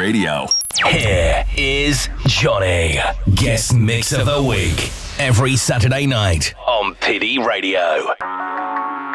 Radio. Here is Johnny, guest mix of the week, every Saturday night on PD Radio.